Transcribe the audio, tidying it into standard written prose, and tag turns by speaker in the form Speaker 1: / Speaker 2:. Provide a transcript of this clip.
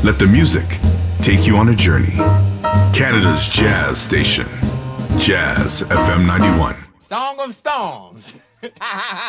Speaker 1: Let the music take you on a journey. Canada's jazz station. Jazz FM 91.
Speaker 2: Song of Storms.